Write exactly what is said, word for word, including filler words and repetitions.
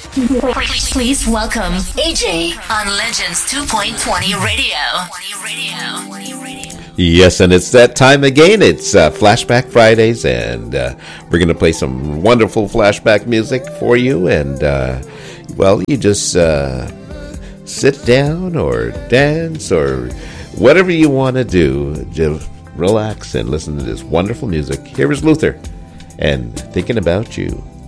Please welcome A J on Legends two point twenty Radio. Yes, and it's that time again. It's uh, Flashback Fridays, and uh, we're going to play some wonderful flashback music for you. And, uh, well, you just uh, sit down or dance or whatever you want to do. Just relax and listen to this wonderful music. Here is Luther and Thinking About You.